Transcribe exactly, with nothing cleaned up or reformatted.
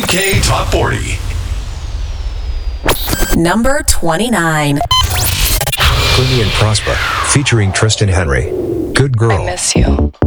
K Top forty. Number twenty-nine. Courtney and Prosper, featuring Tristan Henry. Good Girl. I miss you.